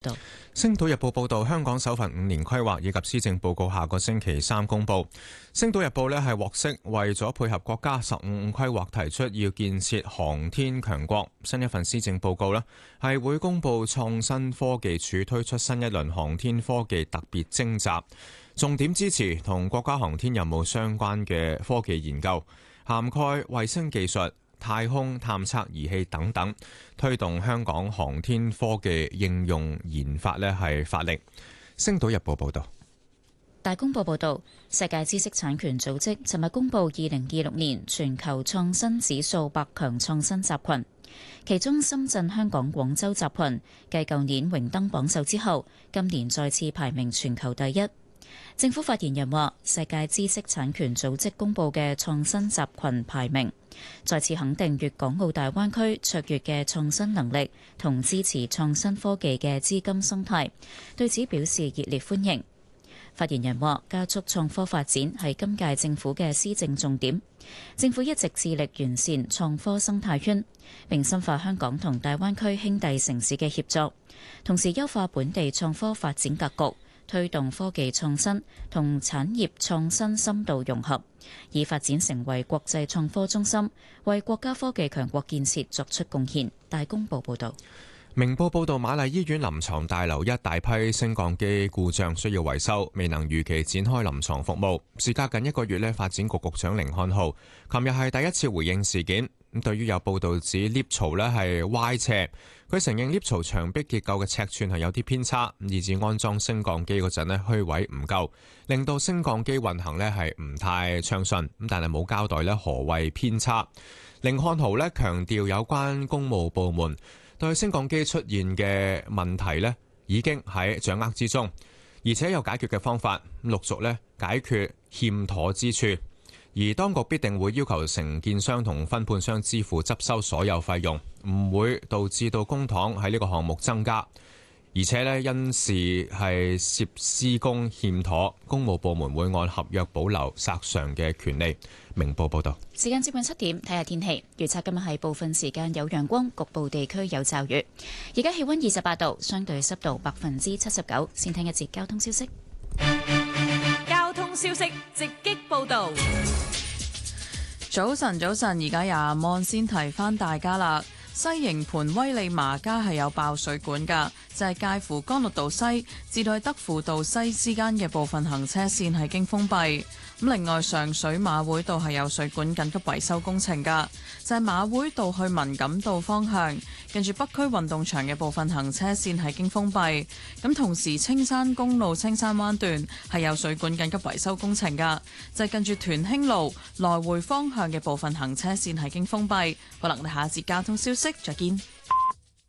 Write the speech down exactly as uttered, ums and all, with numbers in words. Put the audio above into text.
《 星島日報》報道，香港首份五年規劃以及施政報告下個星期三公布。《星島日報》呢係獲悉，為咗配合國家十五五規劃提出要建設航天強國，新一份施政報告呢係會公布創新科技署推出新一輪航天科技特別徵集，重點支持同國家航天任務相關嘅科技研究，涵蓋衛星技術、太空探測儀器等等，推動香港航天科技應用研發呢係發力。星島日報報道。 大公報報道，世界知識產權組織尋日公布二零二六年全球創新指數百強創新集群，其中深圳、香港、廣州集群繼舊年榮登榜首之後，今年再次排名全球第一。政府發言人話，世界知識產權組織公布嘅創新集群排名，再次肯定粵港澳大灣區卓越嘅創新能力同支持創新科技嘅資金生態，對此表示熱烈歡迎。發言人話，加速創科發展係今屆政府嘅施政重點，政府一直致力完善創科生態圈，並深化香港同大灣區兄弟城市嘅協作，同時優化本地創科發展格局，推動科技創新同產業創新深度融合，以發展成為國際創科中心，為國家科技強國建設作出貢獻。大公報報道。 明報報道，瑪麗醫院臨床大樓一大批升降機故障需要維修，未能如期展開臨床服務。事隔近一個月呢，發展局局長甯漢豪琴日係第一次回應事件。咁對於有報道指 lift 槽呢係歪斜，佢承認 lift 槽牆壁結構嘅尺寸係有啲偏差，以至安裝升降機嗰陣呢虛位唔夠，令到升降機運行呢係唔太暢順。咁但係冇交代呢何謂偏差。甯漢豪呢強調有關公務部門對升降機出現嘅問題呢已經喺掌握之中，而且有解決嘅方法，陸續呢解決欠妥之處。而當局必定會要求承建商同分判商支付執收所有費用，唔會導致到公帑喺呢個項目增加。而且呢，因事係涉施工欠妥，公務部門會按合約保留索償嘅權利。明報報道。 時間接近七點，睇下天氣預測。今日係部分時間有陽光，局部地區有驟雨。而家氣溫二十八度，相對濕度百分之七十九。先聽一節交通消息。 交通消息直擊報道。 早晨，早晨，而家廿萬先提翻大家啦。西營盤威利麻街係有爆水管㗎，就係介乎干諾道西至到德輔道西之間嘅部分行車線係經封閉。咁另外上水馬會道係有水管緊急維修工程㗎，就係馬會道去文錦道方向，近住北區運動場嘅部分行車線係經封閉。咁同時青山公路青山灣段係有水管緊急維修工程㗎，就係近住屯興路來回方向嘅部分行車線係經封閉。可能我哋下一節交通消息再見。